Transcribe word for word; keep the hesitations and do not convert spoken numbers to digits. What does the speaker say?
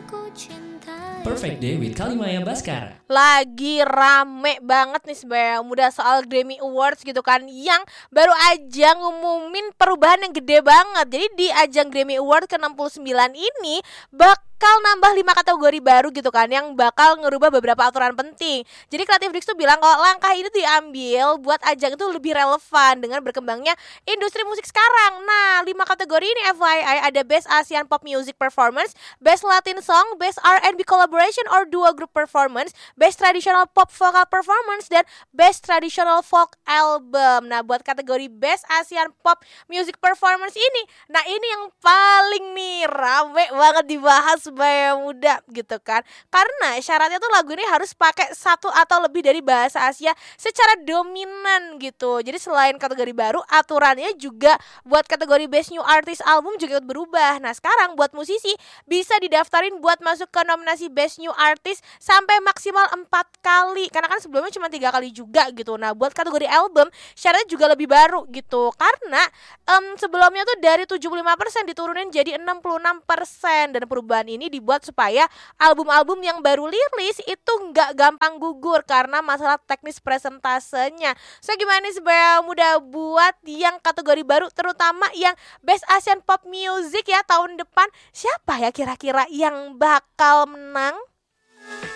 Perfect Day with Kalimaya Baskara. Lagi rame banget nih sebenarnya muda soal Grammy Awards gitu kan, yang baru aja ngumumin perubahan yang gede banget. Jadi di ajang Grammy Awards ke enam puluh sembilan ini bakal nambah lima kategori baru gitu kan, yang bakal ngerubah beberapa aturan penting. Jadi Creative Dix tuh bilang kalau langkah ini diambil buat ajang itu lebih relevan dengan berkembangnya industri musik sekarang. Nah, lima kategori ini F Y I ada Best Asian Pop Music Performance, Best Latin Song, Best R and B Collaboration or Duo Group Performance, Best Traditional Pop Vocal Performance, dan Best Traditional Folk Album. Nah, buat kategori Best Asian Pop Music Performance ini, nah ini yang paling nih rame banget dibahas supaya muda gitu kan, karena syaratnya tuh lagu ini harus pakai satu atau lebih dari bahasa Asia secara dominan gitu. Jadi selain kategori baru, aturannya juga buat kategori Best New Artist Album juga ikut berubah. Nah sekarang buat musisi bisa didaftarin buat masuk ke nominasi Best New Artist sampai maksimal empat kali, karena kan sebelumnya cuma tiga kali juga gitu. Nah buat kategori album syaratnya juga lebih baru gitu, karena um, sebelumnya tuh dari tujuh puluh lima persen diturunin jadi enam puluh enam persen, dan perubahan ini dibuat supaya album-album yang baru rilis itu nggak gampang gugur karena masalah teknis presentasenya. So gimana nih supaya mudah buat yang kategori baru, terutama yang Best Asian Pop Music ya tahun depan, siapa ya kira-kira yang bakal menang?